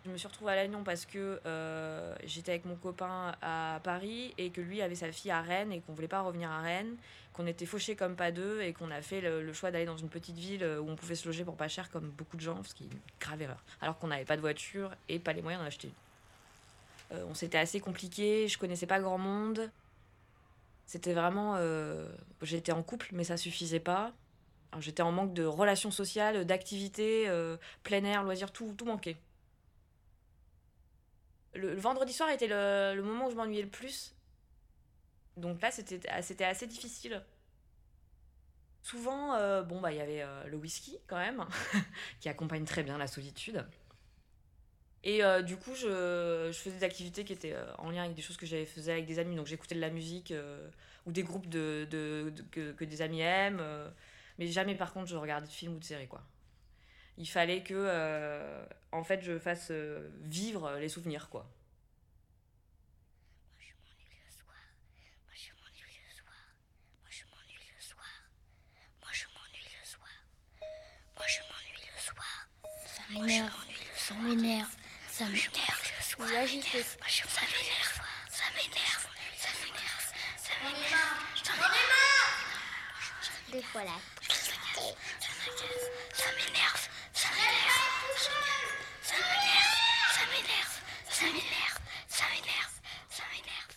Je me suis retrouvée à Lannion parce que j'étais avec mon copain à Paris et que lui avait sa fille à Rennes et qu'on voulait pas revenir à Rennes, qu'on était fauchés comme pas deux et qu'on a fait le choix d'aller dans une petite ville où on pouvait se loger pour pas cher comme beaucoup de gens, ce qui est une grave erreur. Alors qu'on n'avait pas de voiture et pas les moyens d'en acheter une. On s'était assez compliqué, je connaissais pas grand monde. C'était vraiment... j'étais en couple mais ça suffisait pas. Alors, j'étais en manque de relations sociales, d'activités, plein air, loisirs, tout manquait. Le vendredi soir était le moment où je m'ennuyais le plus. Donc là, c'était assez difficile. Souvent, bon, bah, il y avait le whisky quand même, qui accompagne très bien la solitude. Et du coup, je faisais des activités qui étaient en lien avec des choses que j'avais faisais avec des amis. Donc j'écoutais de la musique ou des groupes que des amis aiment. Mais jamais, par contre, je regardais de films ou de séries, quoi. Il fallait que, en fait, je fasse vivre les souvenirs, quoi. Moi je m'ennuie le soir. Moi je m'ennuie le soir. Moi je m'ennuie le soir. Moi je m'ennuie le soir. Moi je m'ennuie le soir. Ça m'énerve. Ça m'énerve. Ça m'énerve. Là j'y fais. Ça m'énerve. Ça m'énerve. Ça m'énerve. Ça m'énerve. J'en ai marre. Des fois là. Ça m'agace. Ça m'énerve. Ça m'énerve. Ça m'énerve. Ça m'énerve. Ça m'énerve. Ça m'énerve. Ça m'énerve.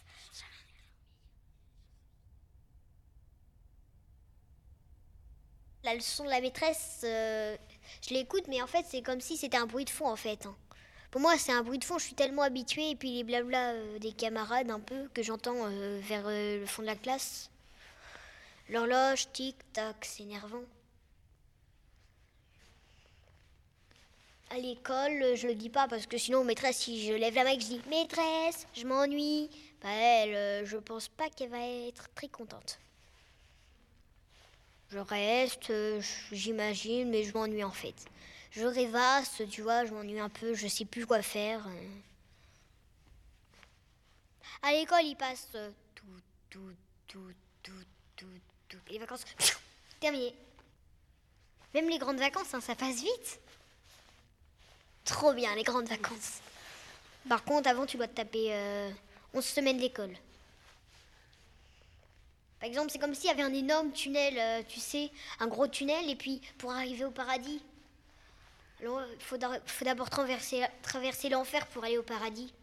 La leçon de la maîtresse, je l'écoute, mais en fait, c'est comme si c'était un bruit de fond, en fait. Hein. Pour moi, c'est un bruit de fond, je suis tellement habituée, et puis les blabla des camarades, un peu, que j'entends vers le fond de la classe. L'horloge, tic-tac, c'est énervant. À l'école, je le dis pas, parce que sinon, maîtresse, si je lève la main et que je dis « Maîtresse, je m'ennuie », bah elle, je pense pas qu'elle va être très contente. Je reste, j'imagine, mais je m'ennuie en fait. Je rêvasse, tu vois, je m'ennuie un peu, je sais plus quoi faire. À l'école, il passe tout, tout, tout, tout, tout, tout. Et les vacances, terminé. Même les grandes vacances, hein, ça passe vite. Trop bien, les grandes vacances. Par contre, avant, tu dois te taper 11 semaines d'école. Par exemple, c'est comme s'il y avait un énorme tunnel, tu sais, un gros tunnel, et puis pour arriver au paradis, alors, il faut d'abord traverser l'enfer pour aller au paradis.